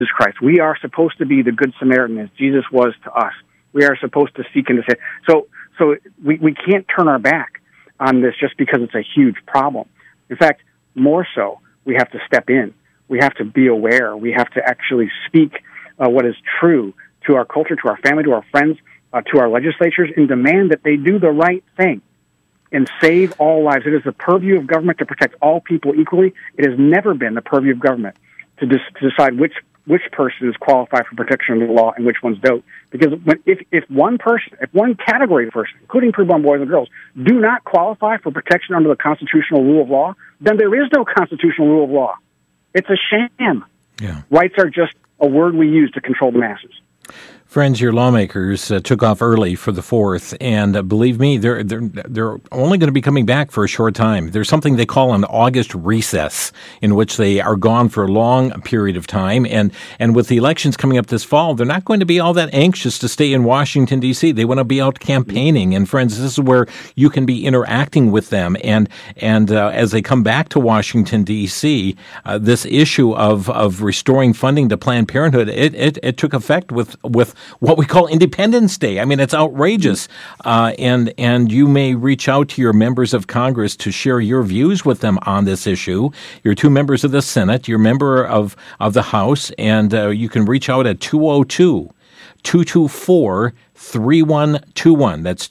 Christ. We are supposed to be the Good Samaritan as Jesus was to us. We are supposed to seek and to save. So we can't turn our back on this just because it's a huge problem. In fact, more so, we have to step in. We have to be aware. We have to actually speak what is true to our culture, to our family, to our friends, to our legislatures, and demand that they do the right thing and save all lives. It is the purview of government to protect all people equally. It has never been the purview of government to decide which person is qualified for protection under the law and which ones don't. Because if one category of person, including preborn boys and girls, do not qualify for protection under the constitutional rule of law, then there is no constitutional rule of law. It's a sham. Yeah. Rights are just a word we use to control the masses. Friends, your lawmakers took off early for the 4th, and believe me, they're only going to be coming back for a short time. There's something they call an August recess, in which they are gone for a long period of time, and with the elections coming up this fall, they're not going to be all that anxious to stay in Washington, D.C. They want to be out campaigning, and friends, this is where you can be interacting with them, and as they come back to Washington, D.C., this issue of restoring funding to Planned Parenthood, it took effect with what we call Independence Day. I mean, it's outrageous. And you may reach out to your members of Congress to share your views with them on this issue. You're 2 members of the Senate, you're a member of the House, and you can reach out at 202-224-3121. That's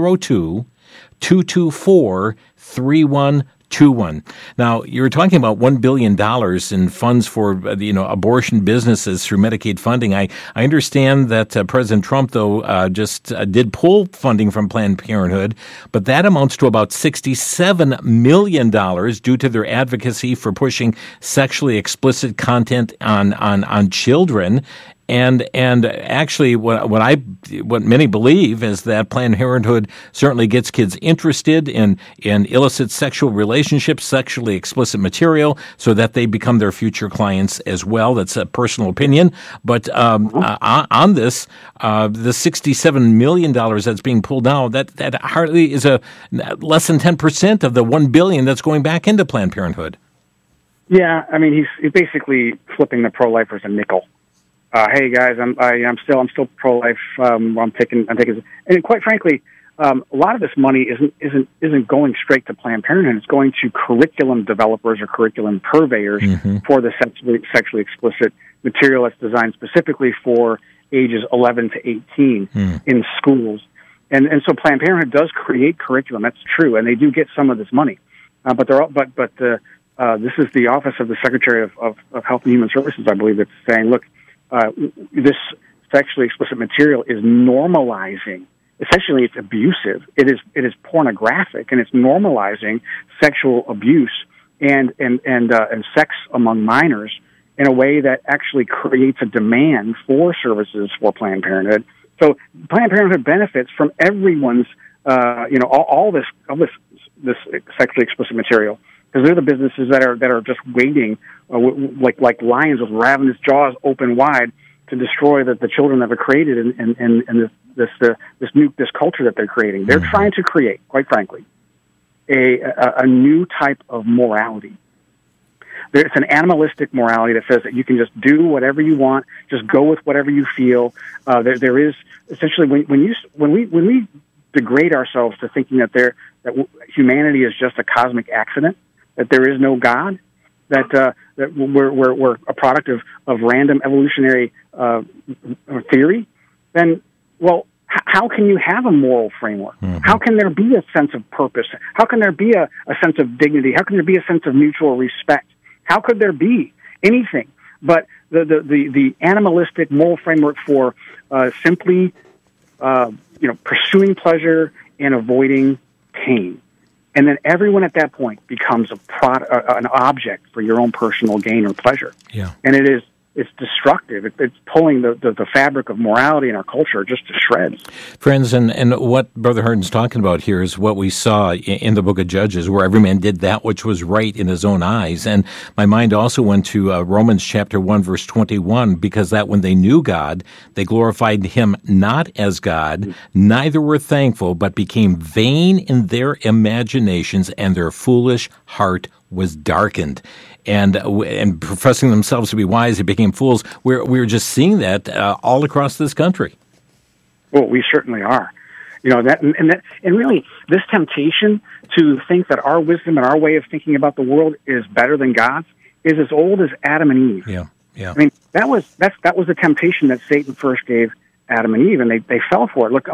202-224-3121. Now, you're talking about $1 billion in funds for abortion businesses through Medicaid funding. I understand that President Trump, though, just did pull funding from Planned Parenthood, but that amounts to about $67 million due to their advocacy for pushing sexually explicit content on children. And actually, what many believe is that Planned Parenthood certainly gets kids interested in illicit sexual relationships, sexually explicit material, so that they become their future clients as well. That's a personal opinion. But on this, the $67 million that's being pulled now, that hardly is less than 10% of the $1 billion that's going back into Planned Parenthood. Yeah, I mean, he's basically flipping the pro-lifers a nickel. Hey guys, I'm still pro-life. I'm taking, and quite frankly, a lot of this money isn't going straight to Planned Parenthood. It's going to curriculum developers or curriculum purveyors for the sexually explicit material that's designed specifically for ages 11 to 18 in schools. And so Planned Parenthood does create curriculum. That's true, and they do get some of this money. But this is the Office of the Secretary of Health and Human Services, I believe, that's saying, look, this sexually explicit material is normalizing. Essentially, it's abusive. It is pornographic, and it's normalizing sexual abuse and sex among minors in a way that actually creates a demand for services for Planned Parenthood. So Planned Parenthood benefits from everyone's, all this sexually explicit material, because they're the businesses that are just waiting, like lions with ravenous jaws open wide to destroy the children that are created and this culture that they're creating. They're trying to create, quite frankly, a new type of morality. It's an animalistic morality that says that you can just do whatever you want, just go with whatever you feel. There is essentially when we degrade ourselves to thinking that humanity is just a cosmic accident, that there is no God, that we're a product of random evolutionary theory, then, well, how can you have a moral framework? How can there be a sense of purpose? How can there be a sense of dignity? How can there be a sense of mutual respect? How could there be anything but the animalistic moral framework for simply pursuing pleasure and avoiding pain? And then everyone at that point becomes an object for your own personal gain or pleasure. Yeah. And it's destructive. It's pulling the fabric of morality in our culture just to shreds. Friends, and what Brother Hardin's talking about here is what we saw in the book of Judges, where every man did that which was right in his own eyes. And my mind also went to Romans chapter 1, verse 21, because that when they knew God, they glorified him not as God, neither were thankful, but became vain in their imaginations, and their foolish heart was darkened. and professing themselves to be wise, they became fools. We're just seeing that all across this country. Well, we certainly are. You know, and really, this temptation to think that our wisdom and our way of thinking about the world is better than God's is as old as Adam and Eve. Yeah. I mean, that was the temptation that Satan first gave Adam and Eve, and they fell for it. Look,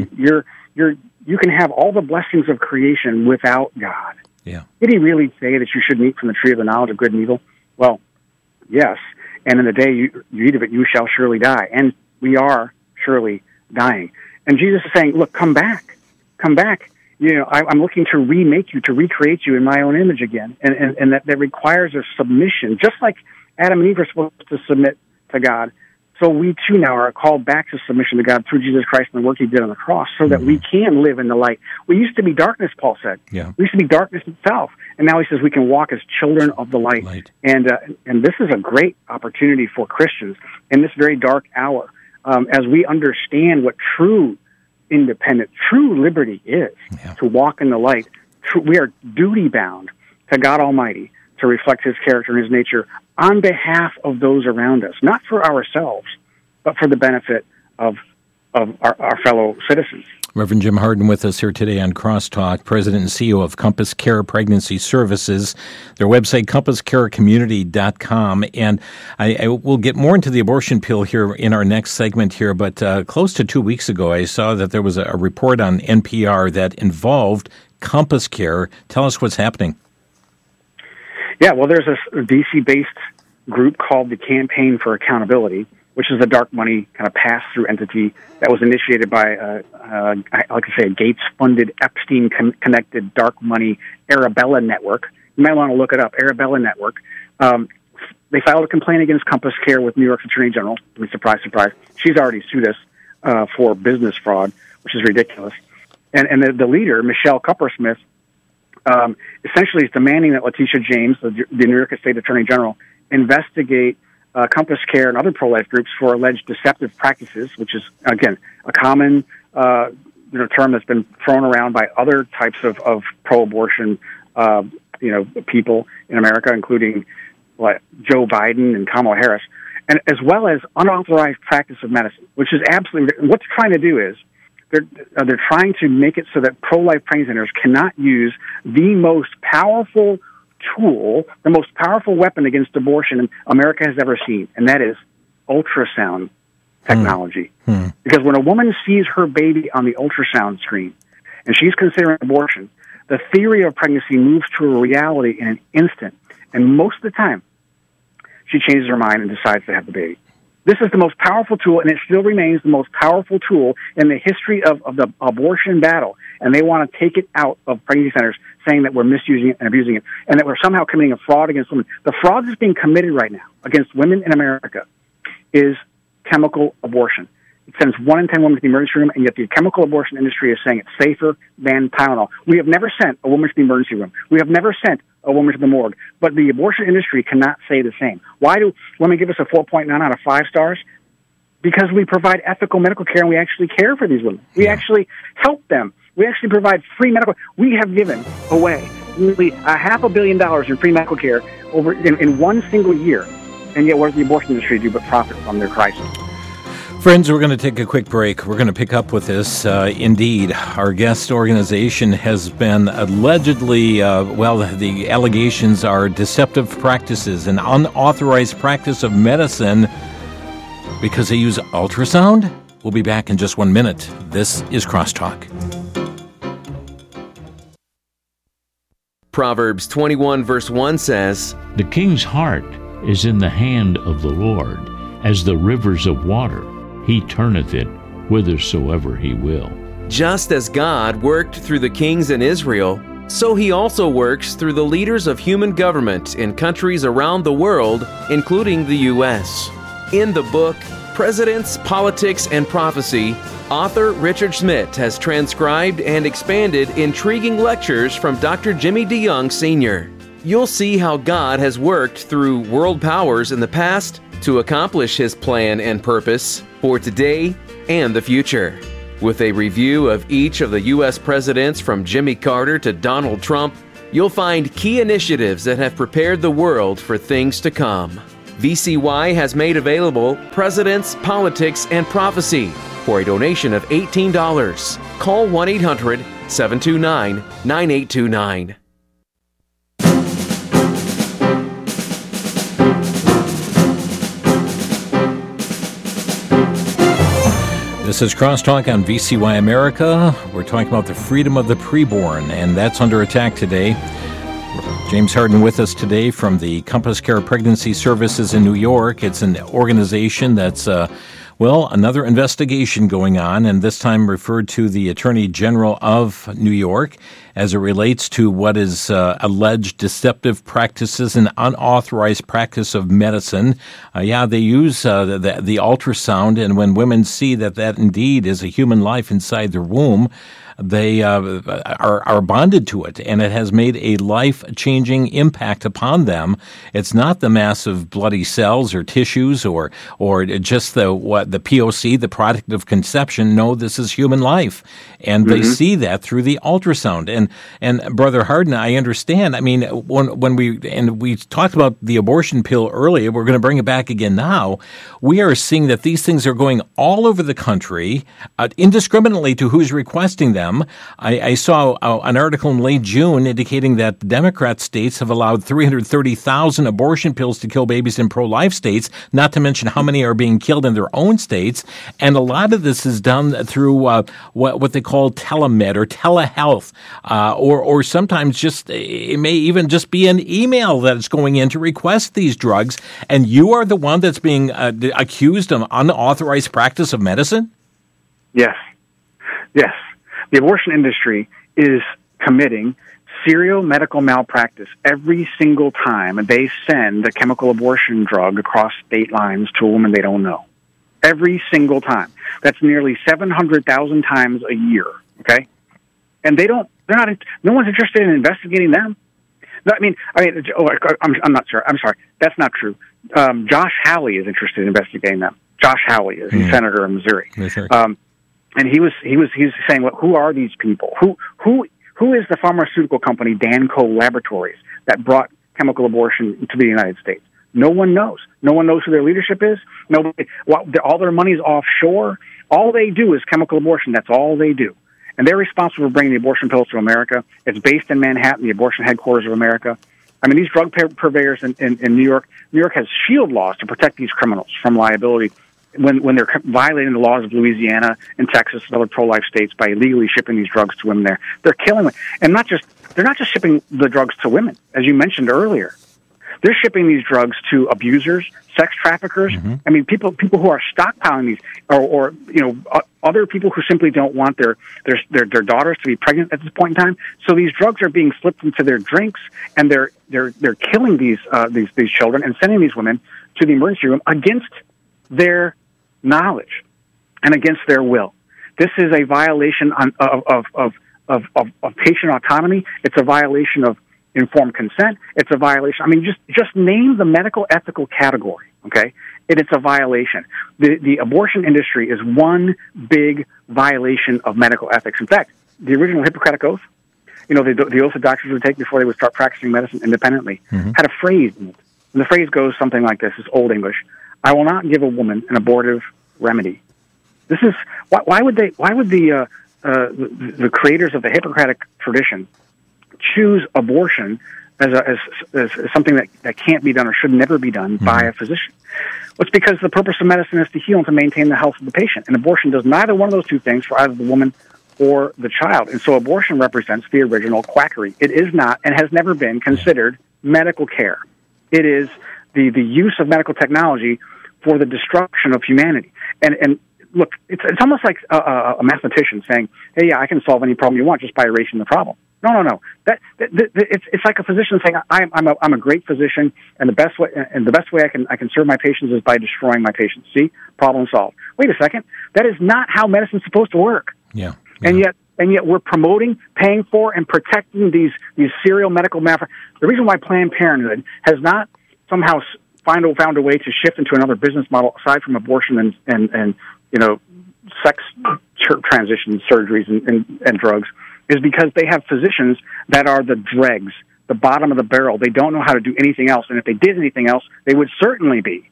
you can have all the blessings of creation without God. Yeah. Did he really say that you shouldn't eat from the tree of the knowledge of good and evil? Well, yes. And in the day you eat of it, you shall surely die. And we are surely dying. And Jesus is saying, look, come back. You know, I'm looking to remake you, to recreate you in my own image again. And that requires a submission, just like Adam and Eve are supposed to submit to God. So we too now are called back to submission to God through Jesus Christ and the work he did on the cross so that we can live in the light. We used to be darkness, Paul said. Yeah. We used to be darkness itself. And now he says we can walk as children of the light. And this is a great opportunity for Christians in this very dark hour as we understand what true independent, true liberty is, to walk in the light. We are duty-bound to God Almighty to reflect his character and his nature on behalf of those around us, not for ourselves, but for the benefit of our fellow citizens. Reverend Jim Harden with us here today on Crosstalk, President and CEO of Compass Care Pregnancy Services. Their website, compasscarecommunity.com. And I will get more into the abortion pill here in our next segment here, but close to 2 weeks ago, I saw that there was a report on NPR that involved Compass Care. Tell us what's happening. Yeah, well, there's a D.C.-based group called the Campaign for Accountability, which is a dark money kind of pass-through entity that was initiated by, I like to say, a Gates-funded, Epstein-connected dark money Arabella network. You might want to look it up, Arabella Network. They filed a complaint against Compass Care with New York's Attorney General. I mean, surprise, surprise. She's already sued us for business fraud, which is ridiculous. And the leader, Michelle Cuppersmith, essentially is demanding that Letitia James, the New York State Attorney General, investigate Compass Care and other pro-life groups for alleged deceptive practices, which is, again, a common term that's been thrown around by other types of pro-abortion people in America, including Joe Biden and Kamala Harris, and as well as unauthorized practice of medicine, which is absolutely what they're trying to do is they're trying to make it so that pro-life pregnancy centers cannot use the most powerful tool, the most powerful weapon against abortion America has ever seen, and that is ultrasound technology. Because when a woman sees her baby on the ultrasound screen and she's considering abortion, the theory of pregnancy moves to a reality in an instant, and most of the time she changes her mind and decides to have the baby. This is the most powerful tool, and it still remains the most powerful tool in the history of the abortion battle. And they want to take it out of pregnancy centers, saying that we're misusing it and abusing it, and that we're somehow committing a fraud against women. The fraud that's being committed right now against women in America is chemical abortion. It sends 1 in 10 women to the emergency room, and yet the chemical abortion industry is saying it's safer than Tylenol. We have never sent a woman to the emergency room. We have never sent a woman to the morgue. But the abortion industry cannot say the same. Why do women give us a 4.9 out of 5 stars? Because we provide ethical medical care, and we actually care for these women. We actually help them. We actually provide free medical. We have given away nearly $500 million in free medical care over in one single year. And yet what does the abortion industry do but profit from their crisis? Friends, we're going to take a quick break. We're going to pick up with this. Indeed, our guest organization has been allegedly, the allegations are deceptive practices, an unauthorized practice of medicine because they use ultrasound. We'll be back in just 1 minute. This is Crosstalk. Proverbs 21 verse 1 says, "The king's heart is in the hand of the Lord, as the rivers of water. He turneth it whithersoever he will." Just as God worked through the kings in Israel, so he also works through the leaders of human government in countries around the world, including the U.S. In the book, Presidents, Politics, and Prophecy, author Richard Schmidt has transcribed and expanded intriguing lectures from Dr. Jimmy DeYoung Sr. You'll see how God has worked through world powers in the past to accomplish his plan and purpose for today and the future. With a review of each of the U.S. presidents from Jimmy Carter to Donald Trump, You'll find key initiatives that have prepared the world for things to come. VCY has made available Presidents, Politics, and Prophecy for a donation of $18. Call 1-800-729-9829. This is Crosstalk on VCY America. We're talking about the freedom of the preborn, and that's under attack today. James Harden with us today from the Compass Care Pregnancy Services in New York. It's an organization that's, another investigation going on, and this time referred to the Attorney General of New York as it relates to what is alleged deceptive practices and unauthorized practice of medicine. They use the ultrasound, and when women see that indeed is a human life inside their womb, they are bonded to it, and it has made a life-changing impact upon them. It's not the massive bloody cells or tissues or just the POC, the product of conception. No, this is human life, and they see that through the ultrasound. And Brother Harden, I understand. I mean, when we talked about the abortion pill earlier, we're going to bring it back again now. We are seeing that these things are going all over the country, indiscriminately to who's requesting them. I saw an article in late June indicating that Democrat states have allowed 330,000 abortion pills to kill babies in pro-life states, not to mention how many are being killed in their own states. And a lot of this is done through what they call telemed or telehealth, or sometimes it may even just be an email that is going in to request these drugs. And you are the one that's being accused of unauthorized practice of medicine? Yes. The abortion industry is committing serial medical malpractice every single time they send a chemical abortion drug across state lines to a woman they don't know. Every single time. That's nearly 700,000 times a year, okay? And no one's interested in investigating them. No, I'm not sure. I'm sorry. That's not true. Josh Hawley is interested in investigating them. Josh Hawley is a senator in Missouri. Missouri. And he was saying, well, who are these people? Who is the pharmaceutical company Danco Laboratories that brought chemical abortion to the United States? No one knows. No one knows who their leadership is. All their money is offshore. All they do is chemical abortion. That's all they do. And they're responsible for bringing the abortion pills to America. It's based in Manhattan, the abortion headquarters of America. I mean, these drug purveyors in New York has shield laws to protect these criminals from liability when they're violating the laws of Louisiana and Texas and other pro-life states by illegally shipping these drugs to women there. They're killing them. And they're not just shipping the drugs to women, as you mentioned earlier. They're shipping these drugs to abusers, sex traffickers. Mm-hmm. I mean, people who are stockpiling these, or other people who simply don't want their daughters to be pregnant at this point in time. So these drugs are being slipped into their drinks, and they're killing these children and sending these women to the emergency room against their knowledge and against their will. This is a violation of patient autonomy. It's a violation of informed consent. It's a violation. I mean, just name the medical ethical category, okay? It's a violation. The abortion industry is one big violation of medical ethics. In fact, the original Hippocratic Oath, the oath that doctors would take before they would start practicing medicine independently, had a phrase in it. And the phrase goes something like this. It's Old English. I will not give a woman an abortive remedy. This is why would the creators of the Hippocratic tradition choose abortion as something that can't be done or should never be done by a physician? Well, it's because the purpose of medicine is to heal and to maintain the health of the patient, and abortion does neither one of those two things for either the woman or the child. And so abortion represents the original quackery. It is not and has never been considered medical care. It is the use of medical technology for the destruction of humanity. And look, it's almost like a mathematician saying, "Hey, yeah, I can solve any problem you want just by erasing the problem." No. It's like a physician saying, "I'm a great physician, and the best way I can serve my patients is by destroying my patients." See, problem solved. Wait a second, that is not how medicine's supposed to work. Yeah. And yet we're promoting, paying for, and protecting these serial medical malpractice. The reason why Planned Parenthood has not somehow found a way to shift into another business model aside from abortion and sex transition surgeries and drugs is because they have physicians that are the dregs, the bottom of the barrel. They don't know how to do anything else, and if they did anything else, they would certainly be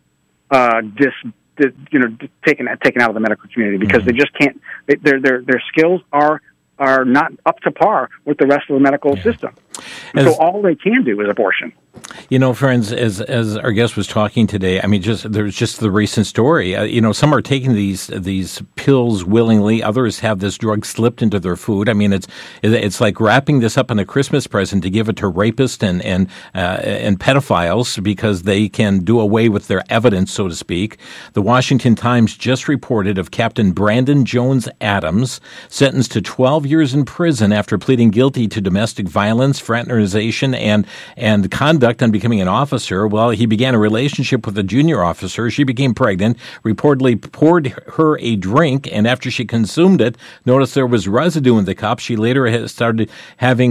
taken out of the medical community because they just can't. Their skills are not up to par with the rest of the medical system. So all they can do is abortion. You know, friends, as our guest was talking today, I mean, there's just the recent story. Some are taking these pills willingly. Others have this drug slipped into their food. I mean, it's like wrapping this up in a Christmas present to give it to rapists and pedophiles because they can do away with their evidence, so to speak. The Washington Times just reported of Captain Brandon Jones Adams, sentenced to 12 years in prison after pleading guilty to domestic violence, fraternization, and conduct on becoming an officer. Well, he began a relationship with a junior officer. She became pregnant, reportedly poured her a drink, and after she consumed it, noticed there was residue in the cup. She later started having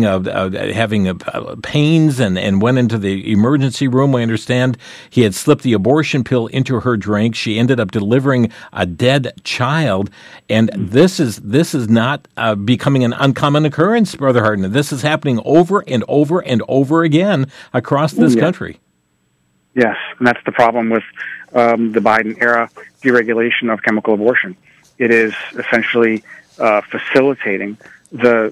pains and went into the emergency room. I understand he had slipped the abortion pill into her drink. She ended up delivering a dead child, and this is not becoming an uncommon occurrence, Brother Hardin. This is happening over and over and over again across this country. Yes, and that's the problem with the Biden-era deregulation of chemical abortion. It is essentially facilitating these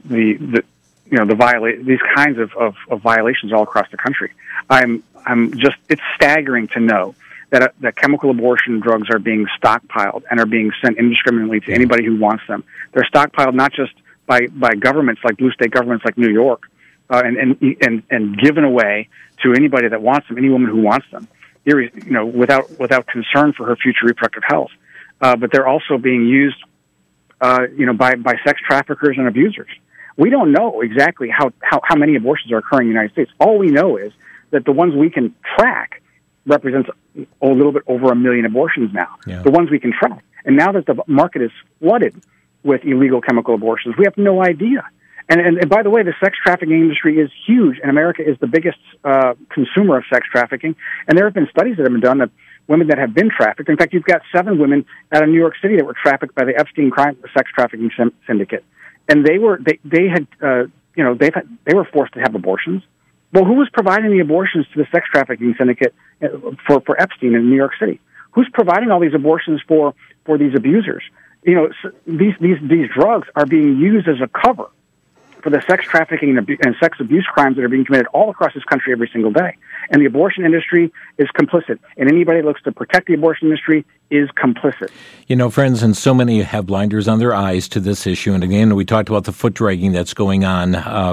kinds of violations all across the country. It's staggering to know that chemical abortion drugs are being stockpiled and are being sent indiscriminately to anybody who wants them. They're stockpiled not just by governments like blue state governments like New York, and given away to anybody that wants them, any woman who wants them, without concern for her future reproductive health. But they're also being used, by sex traffickers and abusers. We don't know exactly how many abortions are occurring in the United States. All we know is that the ones we can track represents a little bit over 1 million abortions now. Yeah. The ones we can track. And now that the market is flooded with illegal chemical abortions, we have no idea. And by the way, the sex trafficking industry is huge, and America is the biggest consumer of sex trafficking. And there have been studies that have been done of women that have been trafficked. In fact, you've got 7 women out of New York City that were trafficked by the Epstein sex trafficking syndicate, and they were forced to have abortions. Well, who was providing the abortions to the sex trafficking syndicate for Epstein in New York City? Who's providing all these abortions for these abusers? These drugs are being used as a cover for the sex trafficking and sex abuse crimes that are being committed all across this country every single day. And the abortion industry is complicit. And anybody that looks to protect the abortion industry is complicit. Friends, and so many have blinders on their eyes to this issue. And again, we talked about the foot dragging that's going on.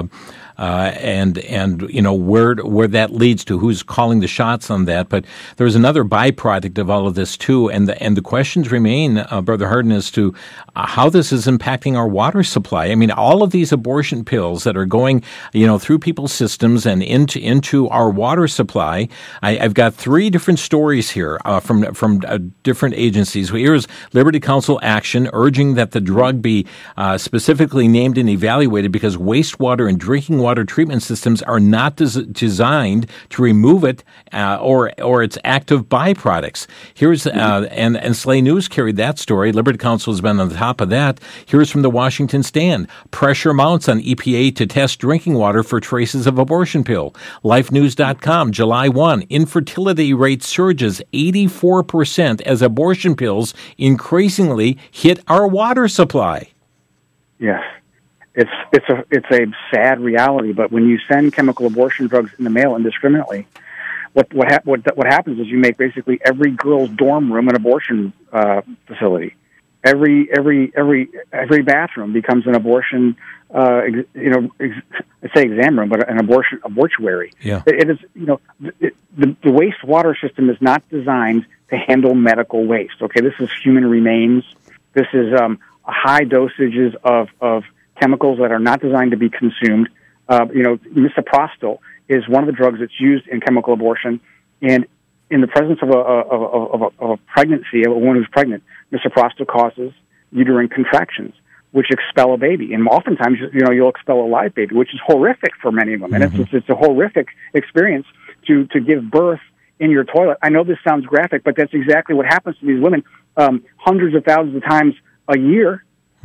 And where that leads to, who's calling the shots on that. But there's another byproduct of all of this too, and the questions remain, Brother Hardin, as to how this is impacting our water supply. I mean, all of these abortion pills that are going, through people's systems and into our water supply. I've got 3 different stories here from different agencies. Here's Liberty Counsel Action urging that the drug be specifically named and evaluated because wastewater and drinking water treatment systems are not designed to remove it or its active byproducts. Here's and Slay News carried that story. Liberty Counsel has been on the top of that. Here's from the Washington Stand. Pressure mounts on EPA to test drinking water for traces of abortion pill. LifeNews.com, July 1. Infertility rate surges 84% as abortion pills increasingly hit our water supply. Yes. It's a sad reality, but when you send chemical abortion drugs in the mail indiscriminately, what happens is you make basically every girl's dorm room an abortion facility. Every bathroom becomes an abortion. I say exam room, but an abortuary. Yeah. It is. The wastewater system is not designed to handle medical waste. Okay, this is human remains. This is high dosages of chemicals that are not designed to be consumed. Misoprostol is one of the drugs that's used in chemical abortion, and in the presence of a pregnancy, of a woman who's pregnant, misoprostol causes uterine contractions, which expel a baby, and oftentimes, you'll expel a live baby, which is horrific for many women. Mm-hmm. It's a horrific experience to give birth in your toilet. I know this sounds graphic, but that's exactly what happens to these women hundreds of thousands of times a year.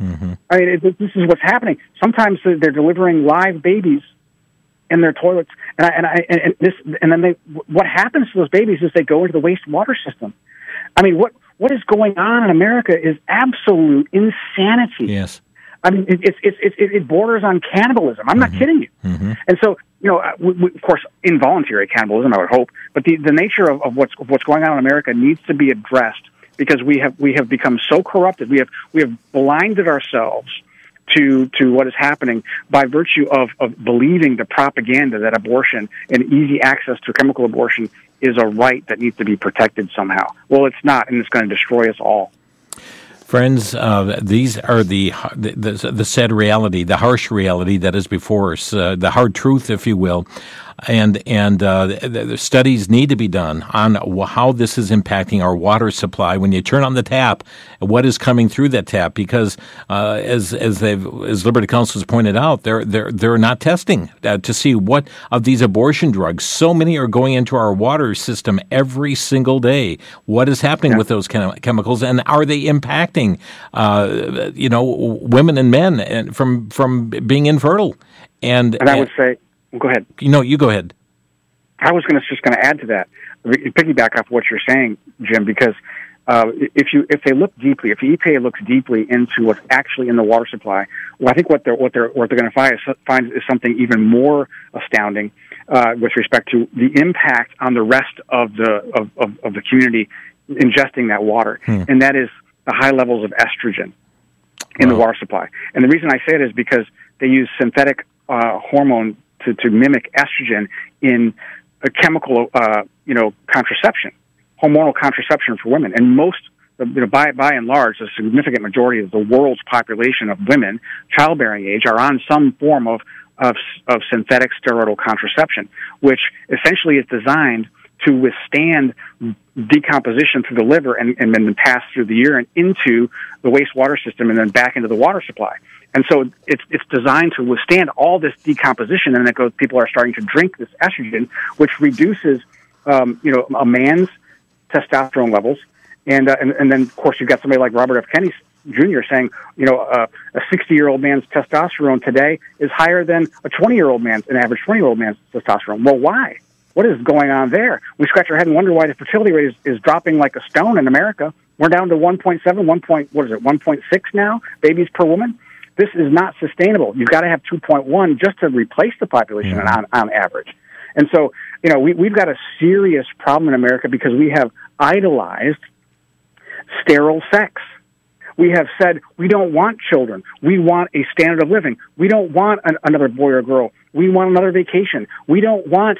Mm-hmm. I mean, this is what's happening. Sometimes they're delivering live babies in their toilets, and then what happens to those babies is they go into the wastewater system. I mean, what is going on in America is absolute insanity. Yes. I mean, it borders on cannibalism. I'm not kidding you. Mm-hmm. And so, of course, involuntary cannibalism, I would hope, but the nature of what's going on in America needs to be addressed, because we have become so corrupted. We have blinded ourselves to what is happening by virtue of believing the propaganda that abortion and easy access to chemical abortion is a right that needs to be protected somehow. Well, it's not, and it's going to destroy us all. Friends, these are the sad reality, the harsh reality that is before us, the hard truth, if you will. And the studies need to be done on how this is impacting our water supply. When you turn on the tap, what is coming through that tap? Because as Liberty Counsel has pointed out, they're not testing to see what of these abortion drugs. So many are going into our water system every single day. What is happening with those chemicals, and are they impacting women and men from being infertile? And I would say. Go ahead. You go ahead. I was just going to add to that, piggyback off what you're saying, Jim, because if they look deeply, if the EPA looks deeply into what's actually in the water supply, well, I think what they're going to find is something even more astounding with respect to the impact on the rest of the community ingesting that water, and that is the high levels of estrogen in the water supply. And the reason I say it is because they use synthetic hormone to mimic estrogen in a chemical, contraception, hormonal contraception for women. And most, by and large, a significant majority of the world's population of women, childbearing age, are on some form of synthetic steroidal contraception, which essentially is designed to withstand decomposition through the liver and then pass through the urine into the wastewater system and then back into the water supply. And so it's designed to withstand all this decomposition, and then people are starting to drink this estrogen, which reduces, a man's testosterone levels, and then of course you've got somebody like Robert F. Kennedy Jr. saying, a 60-year-old man's testosterone today is higher than an average 20-year-old man's testosterone. Well, why? What is going on there? We scratch our head and wonder why the fertility rate is dropping like a stone in America. We're down to 1.6 now, babies per woman. This is not sustainable. You've got to have 2.1 just to replace the population on average. And so, we've got a serious problem in America because we have idolized sterile sex. We have said we don't want children. We want a standard of living. We don't want another boy or girl. We want another vacation. We don't want,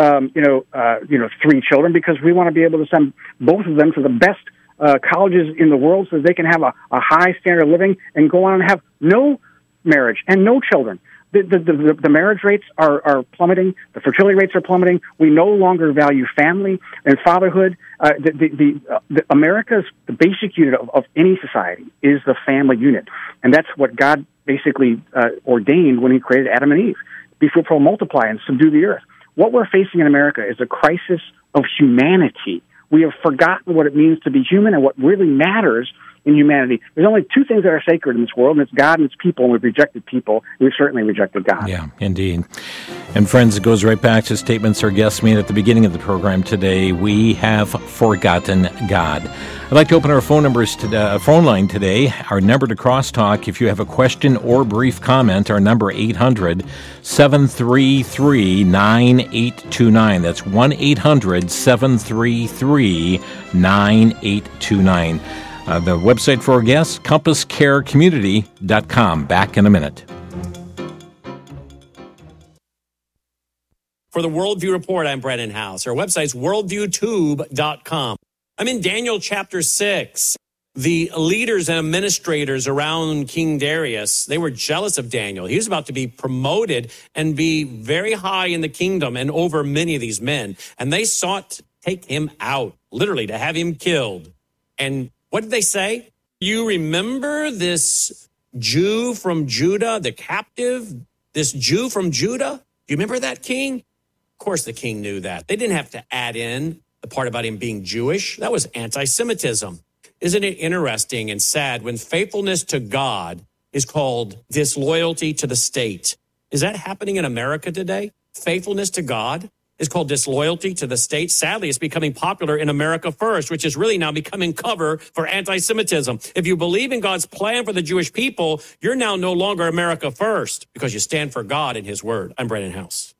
3 children because we want to be able to send both of them to the best colleges in the world so that they can have a high standard of living and go on and have no marriage and no children. The marriage rates are plummeting. The fertility rates are plummeting. We no longer value family and fatherhood. America's the basic unit of any society is the family unit, and that's what God basically ordained when He created Adam and Eve. Be fruitful, multiply, and subdue the earth. What we're facing in America is a crisis of humanity. We have forgotten what it means to be human and what really matters in humanity. There's only 2 things that are sacred in this world, and it's God and it's people, and we've rejected people. We've certainly rejected God. Yeah, indeed. And friends, it goes right back to statements our guests made at the beginning of the program today. We have forgotten God. I'd like to open our phone line today. Our number to crosstalk, if you have a question or brief comment, our number 800-733-9829. That's 1-800-733-9829. The website for our guests, compasscarecommunity.com. Back in a minute. For the Worldview Report, I'm Brennan House. Our website's worldviewtube.com. I'm in Daniel chapter 6. The leaders and administrators around King Darius, they were jealous of Daniel. He was about to be promoted and be very high in the kingdom and over many of these men. And they sought to take him out, literally to have him killed. And what did they say? You remember this Jew from Judah, the captive, this Jew from Judah? Do you remember that king? Of course the king knew that. They didn't have to add in the part about him being Jewish. That was anti-Semitism. Isn't it interesting and sad when faithfulness to God is called disloyalty to the state. Is that happening in America today? Faithfulness to God is called disloyalty to the state. Sadly, it's becoming popular in America First, which is really now becoming cover for anti-Semitism. If you believe in God's plan for the Jewish people, you're now no longer America First because you stand for God and his word. I'm Brennan House.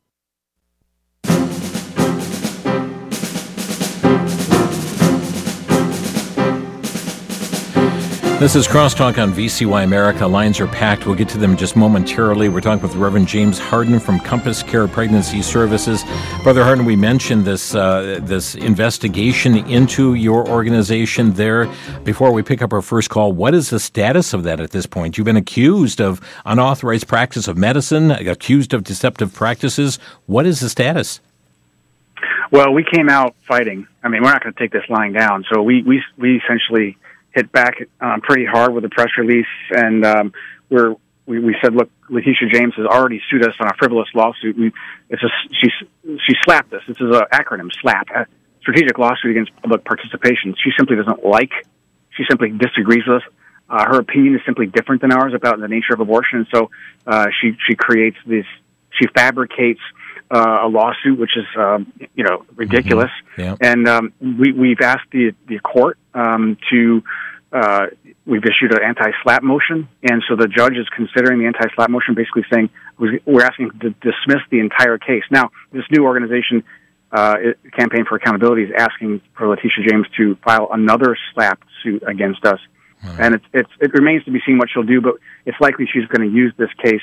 This is Crosstalk on VCY America. Lines are packed. We'll get to them just momentarily. We're talking with Reverend James Harden from Compass Care Pregnancy Services. Brother Harden, we mentioned this investigation into your organization there. Before we pick up our first call, what is the status of that at this point? You've been accused of unauthorized practice of medicine, accused of deceptive practices. What is the status? Well, we came out fighting. I mean, we're not going to take this lying down. So we essentially hit back pretty hard with a press release, and we said, look, Letitia James has already sued us on a frivolous lawsuit. She slapped us. This is an acronym, SLAP, a strategic lawsuit against public participation. She simply she simply disagrees with us. Her opinion is simply different than ours about the nature of abortion, and so she creates this. She fabricates a lawsuit, which is ridiculous. Mm-hmm. Yeah. And we've asked the court to. We've issued an anti-SLAPP motion, and so the judge is considering the anti-SLAPP motion, basically saying we're asking to dismiss the entire case. Now, this new organization, Campaign for Accountability, is asking for Letitia James to file another SLAPP suit against us, and it remains to be seen what she'll do. But it's likely she's going to use this case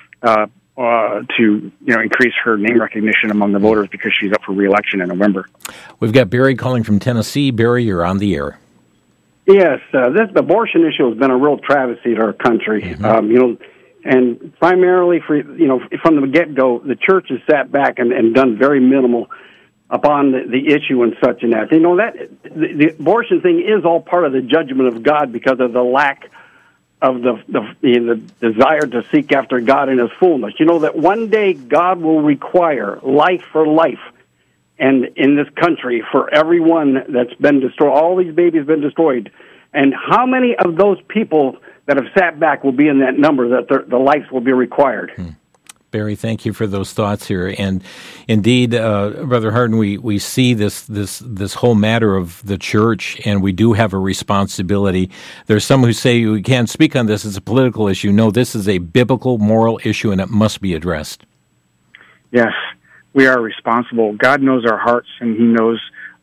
to increase her name recognition among the voters because she's up for re-election in November. We've got Barry calling from Tennessee. Barry, you're on the air. Yes, this abortion issue has been a real travesty to our country. Mm-hmm. And primarily from the get-go, the church has sat back and done very minimal upon the issue and such and that. That the abortion thing is all part of the judgment of God because of the lack of the desire to seek after God in his fullness. That one day God will require life for life. And in this country, for everyone that's been destroyed, all these babies been destroyed. And how many of those people that have sat back will be in that number that the lives will be required? Barry, thank you for those thoughts here. And indeed, Brother Harden, we see this whole matter of the church, and we do have a responsibility. There's some who say we can't speak on this as a political issue. No, this is a biblical, moral issue, and it must be addressed. Yes. We are responsible. God knows our hearts, and he knows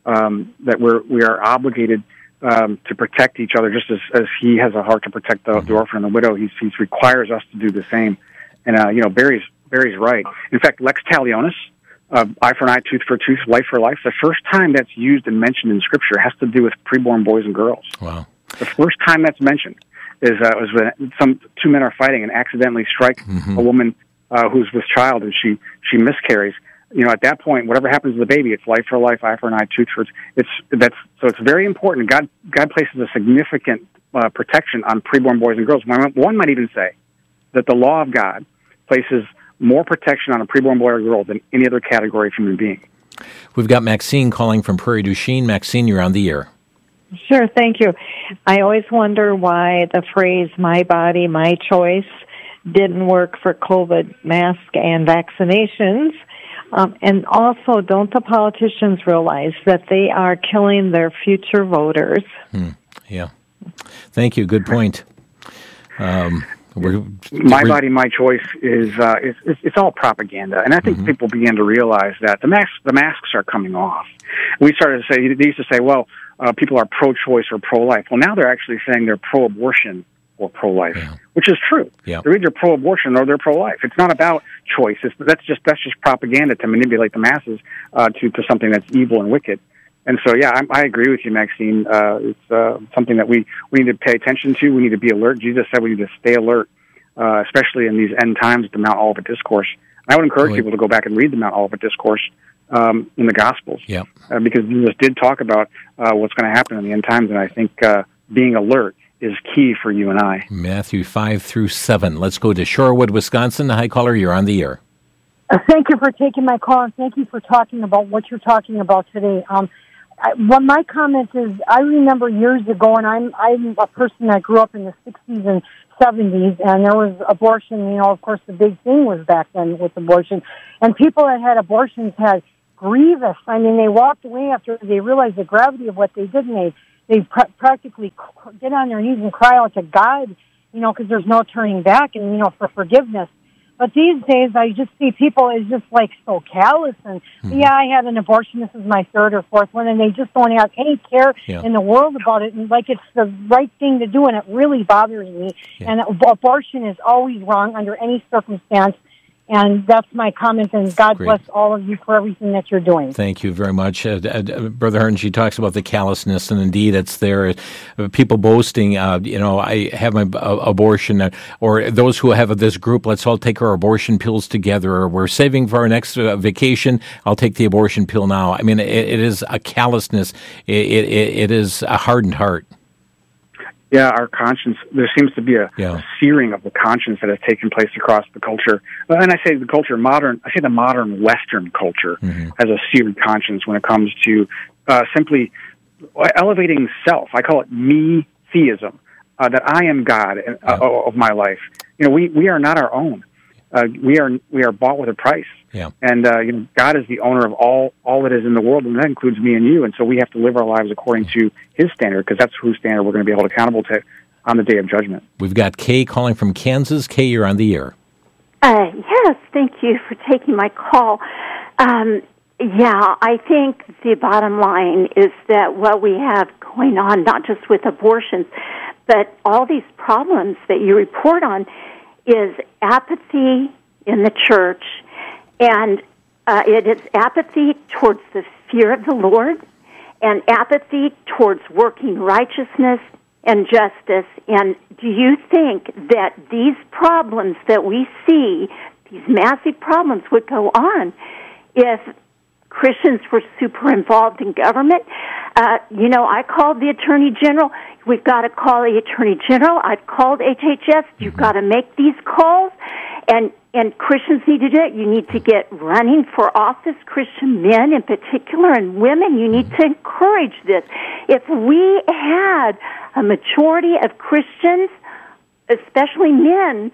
that we are obligated to protect each other, just as he has a heart to protect the orphan and the widow. He requires us to do the same. And Barry's right. In fact, Lex Talionis, eye for an eye, tooth for a tooth, life for life. The first time that's used and mentioned in Scripture has to do with preborn boys and girls. Wow. The first time that's mentioned is when two men are fighting and accidentally strike a woman who's with child, and she miscarries. At that point, whatever happens to the baby, it's life for life, eye for an eye, tooth for it's very important. God places a significant protection on preborn boys and girls. One might even say that the law of God places more protection on a preborn boy or girl than any other category of human being. We've got Maxine calling from Prairie du Chien. Maxine, you're on the air. Sure, thank you. I always wonder why the phrase "my body, my choice" didn't work for COVID mask and vaccinations. And also, don't the politicians realize that they are killing their future voters? Yeah. Thank you. Good point. My body, my choice is it's all propaganda, and I think people begin to realize that the masks are coming off. We started to say, they used to say, well, people are pro-choice or pro-life. Well, now they're actually saying they're pro-abortion or pro-life, which is true. Yeah. They're either pro-abortion or they're pro-life. It's not about choice. That's just propaganda to manipulate the masses to something that's evil and wicked. And so, I agree with you, Maxine. It's something that we need to pay attention to. We need to be alert. Jesus said we need to stay alert, especially in these end times, the Mount Olivet Discourse. I would encourage people to go back and read the Mount Olivet Discourse in the Gospels, because Jesus did talk about what's going to happen in the end times, and I think being alert is key for you and I. Matthew 5-7. Let's go to Shorewood, Wisconsin. Hi, caller, you're on the air. Thank you for taking my call, and thank you for talking about what you're talking about today. Well, my comment is, I remember years ago, and I'm a person that grew up in the 60s and 70s, and there was abortion. You know, of course, the big thing was back then with abortion. And people that had abortions had grievous. I mean, they walked away after they realized the gravity of what they did, and they practically get on their knees and cry out to God, you know, because there's no turning back, and, you know, for forgiveness. But these days, I just see people is just like so callous, and yeah, I had an abortion. This is my third or fourth one, and they just don't have any care in the world about it, and like it's the right thing to do, and it really bothers me. And abortion is always wrong under any circumstance. And that's my comment, and God bless all of you for everything that you're doing. Thank you very much. Brother Hurton, she talks about the callousness, and indeed it's there. People boasting, you know, I have my abortion, or those who have this group, let's all take our abortion pills together, or we're saving for our next vacation, I'll take the abortion pill now. I mean, it is a callousness. It is a hardened heart. Yeah, our conscience, there seems to be a searing of the conscience that has taken place across the culture. And I say the culture, the modern Western culture has a seared conscience when it comes to simply elevating self. I call it me-theism, that I am God of my life. You know, we are not our own. We are bought with a price. Yeah. And you know, God is the owner of all that is in the world, and that includes me and you. And so we have to live our lives according to His standard, because that's whose standard we're going to be held accountable to on the day of judgment. We've got Kay calling from Kansas. Kay, you're on the air. Yes, thank you for taking my call. Yeah, I think the bottom line is that what we have going on, not just with abortions, but all these problems that you report on, is apathy in the church, and it is apathy towards the fear of the Lord, and apathy towards working righteousness and justice. And do you think that these problems that we see, these massive problems, would go on if Christians were super involved in government? You know, I called the Attorney General. We've got to call the Attorney General. I've called HHS. You've got to make these calls. And Christians need to do it. You need to get running for office, Christian men in particular, and women. You need to encourage this. If we had a majority of Christians, especially men,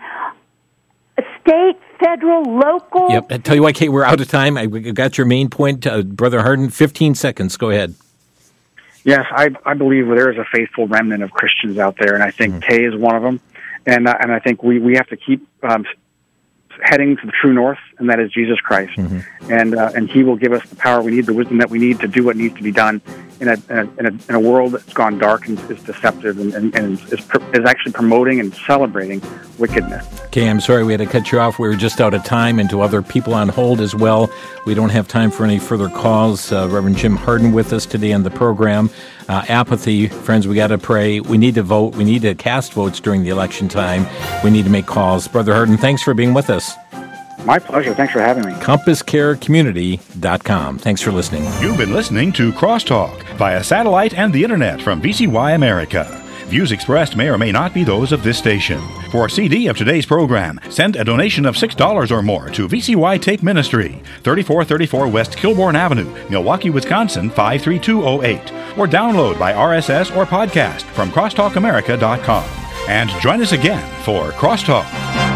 state, federal, local... Yep. I tell you what, Kate, we're out of time. I got your main point. Brother Hurton, 15 seconds. Go ahead. Yes, I believe there is a faithful remnant of Christians out there, and I think Kay is one of them. And I think we have to keep heading to the true north, and that is Jesus Christ. And He will give us the power we need, the wisdom that we need to do what needs to be done in a world that's gone dark and is deceptive and is actually promoting and celebrating wickedness. Okay, I'm sorry we had to cut you off. We were just out of time, and to other people on hold as well. We don't have time for any further calls. Reverend Jim Hurton with us today on the program. Apathy, friends, we got to pray. We need to vote. We need to cast votes during the election time. We need to make calls. Brother Hurton, thanks for being with us. My pleasure. Thanks for having me. CompassCareCommunity.com. Thanks for listening. You've been listening to Crosstalk via satellite and the internet from VCY America. Views expressed may or may not be those of this station. For a CD of today's program, send a donation of $6 or more to VCY Tape Ministry, 3434 West Kilbourne Avenue, Milwaukee, Wisconsin, 53208, or download by RSS or podcast from crosstalkamerica.com. And join us again for Crosstalk.